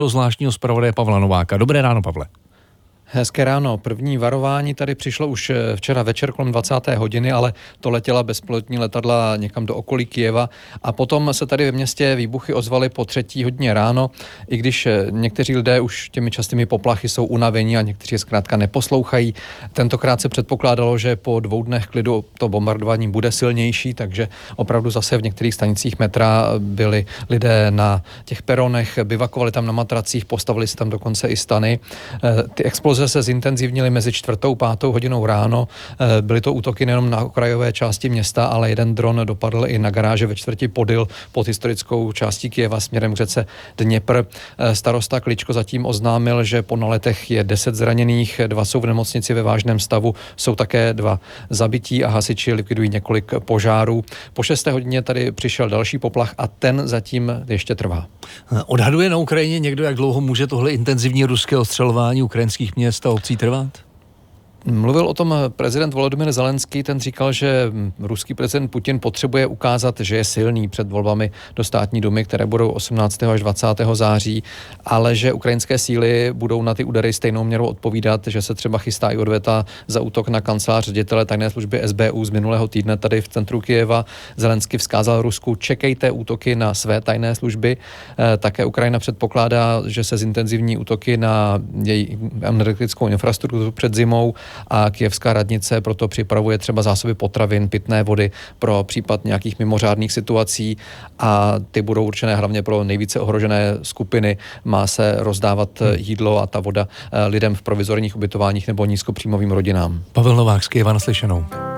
zvláštního zpravodaje Pavla Nováka. Dobré ráno, Pavle. Hezké ráno. První varování tady přišlo už včera večer kolem 20. hodiny, ale to letěla bezpilotní letadla někam do okolí Kyjeva a potom se tady ve městě výbuchy ozvaly po 3. hodině ráno, i když někteří lidé už těmi častými poplachy jsou unavení a někteří je zkrátka neposlouchají. Tentokrát se předpokládalo, že po 2 dnech klidu to bombardování bude silnější, takže opravdu zase v některých stanicích metra byli lidé na těch peronech, bivakovali tam na matracích, postavili se tam dokonce i stany. Ty exploze se zintenzivnily mezi 4. a 5. hodinou ráno. Byly to útoky nejenom na okrajové části města, ale jeden dron dopadl i na garáže ve čtvrti Podyl pod historickou částí Kyjeva směrem k řece Dněpr. Starosta Kličko zatím oznámil, že po naletech je 10 zraněných, 2 jsou v nemocnici ve vážném stavu, jsou také 2 zabití a hasiči likvidují několik požárů. Po 6. hodině tady přišel další poplach a ten zatím ještě trvá. Odhaduje na Ukrajině někdo, jak dlouho může tohle intenzivní ruské ostřelování ukrajinských měst a obcí trvat? Mluvil o tom prezident Volodymyr Zelenský, ten říkal, že ruský prezident Putin potřebuje ukázat, že je silný před volbami do státní dumy, které budou 18. až 20. září, ale že ukrajinské síly budou na ty údery stejnou měrou odpovídat, že se třeba chystá i odveta za útok na kancelář ředitele tajné služby SBU z minulého týdne tady v centru Kyjeva. Zelenský vzkázal Rusku, čekejte útoky na své tajné služby. Také Ukrajina předpokládá, že se zintenzivní útoky na její energetickou infrastrukturu před zimou a kyjevská radnice proto připravuje třeba zásoby potravin, pitné vody pro případ nějakých mimořádných situací a ty budou určené hlavně pro nejvíce ohrožené skupiny. Má se rozdávat jídlo a ta voda lidem v provizorních ubytováních nebo nízkopříjmovým rodinám. Pavel Novák z Kyjeva, naslyšenou.